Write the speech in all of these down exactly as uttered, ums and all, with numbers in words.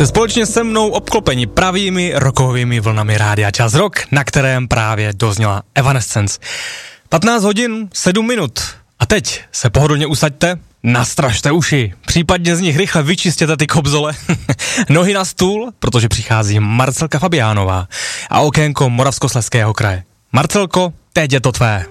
Jste společně se mnou obklopeni pravými rockovými vlnami Rádia Čas Rock, na kterém právě dozněla Evanescence. patnáct hodin, sedm minut. A teď se pohodlně usaďte, nastražte uši, případně z nich rychle vyčistěte ty kobzole, nohy na stůl, protože přichází Marcelka Fabiánová a okénko Moravskoslezského kraje. Marcelko, teď je to tvé.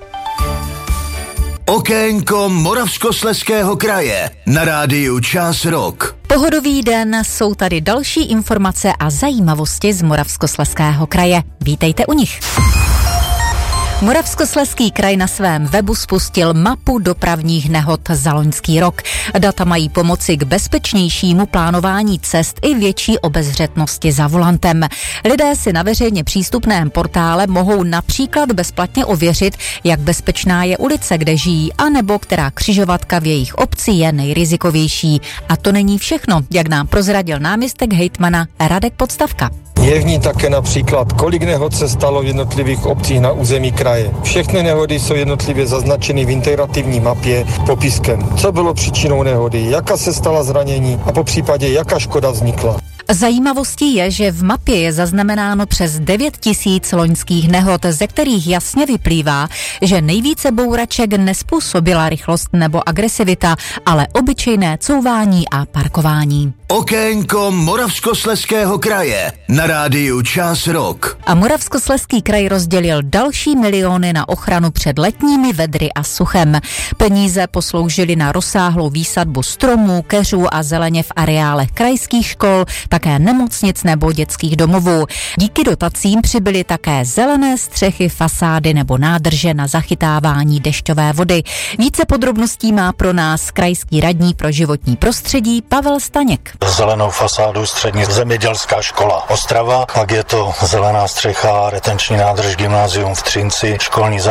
Okénko Moravskoslezského kraje na rádiu Čas Rock. Pohodový den, jsou tady další informace a zajímavosti z Moravskoslezského kraje. Vítejte u nich. Moravskoslezský kraj na svém webu spustil mapu dopravních nehod za loňský rok. Data mají pomoci k bezpečnějšímu plánování cest i větší obezřetnosti za volantem. Lidé si na veřejně přístupném portále mohou například bezplatně ověřit, jak bezpečná je ulice, kde žijí, anebo která křižovatka v jejich obci je nejrizikovější. A to není všechno, jak nám prozradil náměstek hejtmana Radek Podstavka. Je v ní také například, kolik nehod se stalo v jednotlivých obcích na území kraje. Všechny nehody jsou jednotlivě zaznačeny v integrativní mapě popiskem, co bylo příčinou nehody, jaká se stala zranění a popřípadě jaká škoda vznikla. Zajímavostí je, že v mapě je zaznamenáno přes devět tisíc loňských nehod, ze kterých jasně vyplývá, že nejvíce bouraček nespůsobila rychlost nebo agresivita, ale obyčejné couvání a parkování. Okénko Moravskoslezského kraje na rádiu Čas Rock. A Moravskoslezský kraj rozdělil další miliony na ochranu před letními vedry a suchem. Peníze posloužily na rozsáhlou výsadbu stromů, keřů a zeleně v areálech krajských škol, také nemocnic nebo dětských domovů. Díky dotacím přibyly také zelené střechy, fasády nebo nádrže na zachytávání dešťové vody. Více podrobností má pro nás krajský radní pro životní prostředí Pavel Staněk. Zelenou fasádu střední zemědělská škola Ostrava, pak je to zelená střecha, retenční nádrž, gymnázium v Třinci, školní